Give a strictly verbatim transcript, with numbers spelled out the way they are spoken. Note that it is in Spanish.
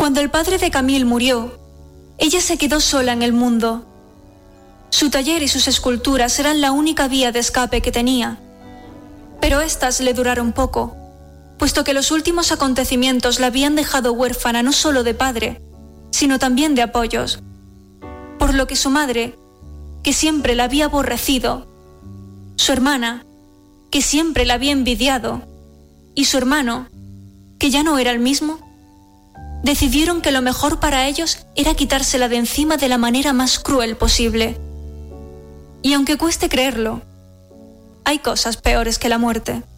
Cuando el padre de Camille murió, ella se quedó sola en el mundo. Su taller y sus esculturas eran la única vía de escape que tenía. Pero éstas le duraron poco, puesto que los últimos acontecimientos la habían dejado huérfana no solo de padre, sino también de apoyos. Por lo que su madre, que siempre la había aborrecido, su hermana, que siempre la había envidiado, y su hermano, que ya no era el mismo, decidieron que lo mejor para ellos era quitársela de encima de la manera más cruel posible. Y aunque cueste creerlo, hay cosas peores que la muerte.